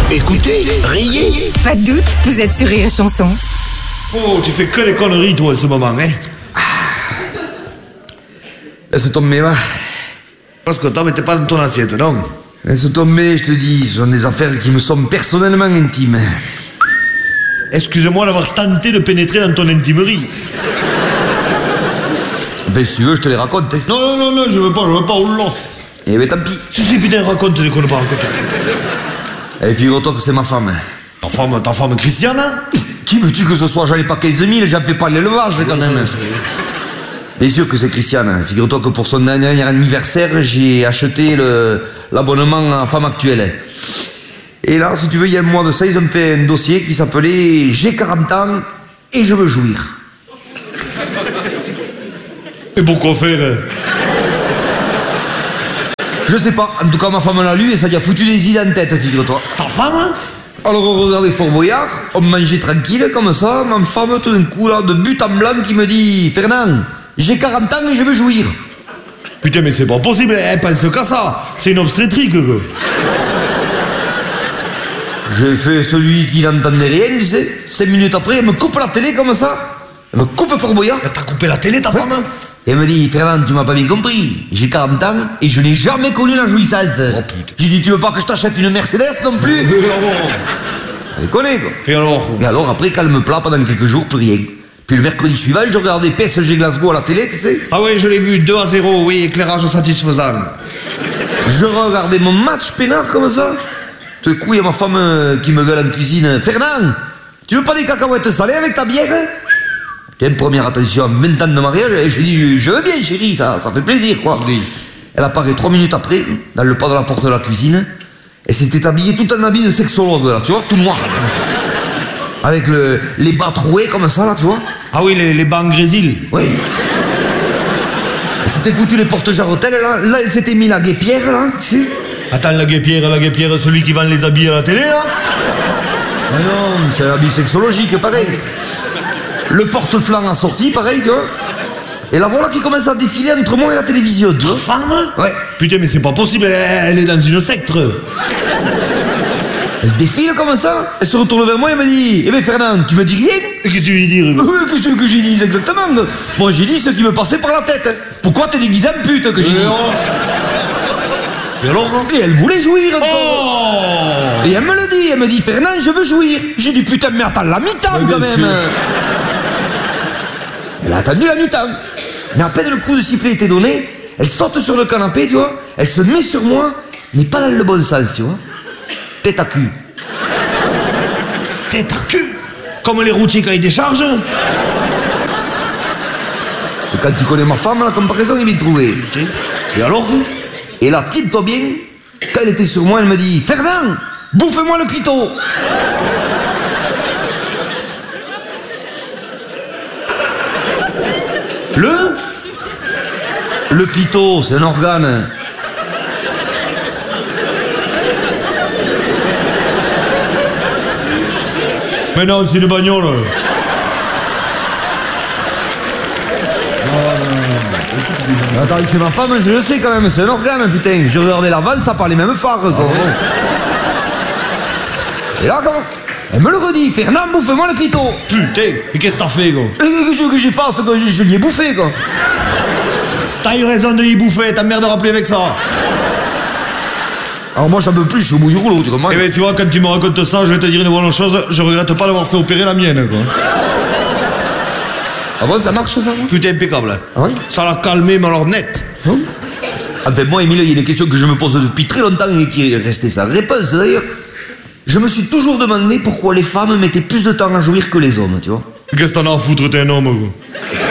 Écoutez, riez. Pas de doute, vous êtes sur Rire et Chanson. Oh, tu fais que des conneries, toi, en ce moment, hein. Laisse tomber, va. Parce que t'en mettais pas dans ton assiette, non? Laisse tomber, je te dis, ce sont des affaires qui me sont personnellement intimes. Excuse-moi d'avoir tenté de pénétrer dans ton intimerie. Ben, si tu veux, je te les raconte. Hein. Non, je veux pas, oula. Eh ben, tant pis. Si, putain, raconte des conneries, raconte. Eh, figure-toi que c'est ma femme. Ta femme Christiane, hein? Qui veux-tu que ce soit? J'en ai pas 15 000, j'en fais pas de l'élevage, quand même. Bien sûr que c'est Christiane. Figure-toi que pour son dernier anniversaire, j'ai acheté l'abonnement à femme actuelle. Et là, si tu veux, il y a un mois de ça, ils ont fait un dossier qui s'appelait « J'ai 40 ans et je veux jouir ». Et pourquoi faire? Je sais pas, en tout cas ma femme l'a lu et ça lui a foutu des idées en tête, figure-toi. Ta femme, hein? Alors on regardait Fort Boyard, on mangeait tranquille comme ça, ma femme tout d'un coup là, de but en blanc qui me dit « Fernand, j'ai 40 ans et je veux jouir ». Putain, mais c'est pas possible, elle pense qu'à ça. C'est une obstétrique, quoi. J'ai fait celui qui n'entendait rien, tu sais. 5 minutes après, elle me coupe la télé comme ça. Elle me coupe Fort Boyard. T'as coupé la télé, ta femme, hein? Et elle me dit, Fernand, tu m'as pas bien compris. J'ai 40 ans et je n'ai jamais connu la jouissance. Oh putain. J'ai dit, tu veux pas que je t'achète une Mercedes non plus? Elle connaît, quoi. Et alors après, calme plat pendant quelques jours, plus rien. Puis le mercredi suivant, je regardais PSG Glasgow à la télé, tu sais. Ah oui, je l'ai vu, 2-0, oui, éclairage satisfaisant. Je regardais mon match peinard comme ça. Tout d'un coup, il y a ma femme qui me gueule en cuisine. Fernand, tu veux pas des cacahuètes salées avec ta bière? Tiens, première attention, 20 ans de mariage, et je dis, je veux bien chérie, ça fait plaisir, quoi. Oui. Elle apparaît 3 minutes après, dans le pas de la porte de la cuisine, et s'était habillée tout en habit de sexologue, là, tu vois, tout noir, comme ça. Avec les bas troués, comme ça, là, tu vois. Ah oui, les bas en grésil. Oui. Elle s'était foutu les porte-jarretelles, là, elle s'était mis la guépière, là, tu sais. Attends, la guépière, celui qui vend les habits à la télé, là? Mais non, c'est un habit sexologique, pareil. Le porte-flanc a sorti, pareil, tu vois. Et la voilà qui commence à défiler entre moi et la télévision, tu vois. Femme? Ouais. Putain, mais c'est pas possible, elle est dans une secte. Elle défile comme ça, elle se retourne vers moi et me dit, eh ben Fernand, tu me dis rien? Et qu'est-ce que tu veux dire? Oui, qu'est-ce que j'ai dit exactement? Moi j'ai dit ce qui me passait par la tête. Pourquoi t'es déguisé en pute que j'ai dit? Et alors? Et elle voulait jouir encore. Oh! Et elle me le dit, elle me dit, Fernand, je veux jouir. J'ai dit, putain, mais attends la mi-temps quand même. Elle a attendu la mi-temps. Mais à peine le coup de sifflet était donné, elle saute sur le canapé, tu vois. Elle se met sur moi, mais pas dans le bon sens, tu vois. Tête à cul. Tête à cul? Comme les routiers quand ils déchargent? Et quand tu connais ma femme, la comparaison est vite trouvée. Et alors? Et là, tiens-toi bien, quand elle était sur moi, elle me dit, Fernand, bouffe-moi le clito. Le clito, c'est un organe. Mais non, c'est une bagnole. Attends, c'est ma femme, je le sais quand même, c'est un organe, putain. Je regardais l'avant, ça parlait même phare, quoi. Et là, quand elle me le redit, Fernand, bouffe-moi le clito. Putain, mais qu'est-ce que t'as fait, quoi? Qu'est-ce que j'ai fait, je l'y ai bouffé, quoi. T'as eu raison de y bouffer, ta mère de rappeler avec ça. Alors moi, j'en peux plus, je suis au bout du rouleau, tu comprends? Eh ben, tu vois, quand tu me racontes ça, je vais te dire une bonne chose, je regrette pas d'avoir fait opérer la mienne, quoi. Ah bon, ça marche, ça? Putain, impeccable. Ah ouais? Ça l'a calmé, mais alors net. Enfin, moi, Émile, il y a une question que je me pose depuis très longtemps et qui est restée sans réponse, d'ailleurs. Je me suis toujours demandé pourquoi les femmes mettaient plus de temps à jouir que les hommes, tu vois. Qu'est-ce que t'en as à foutre, t'es un homme, quoi?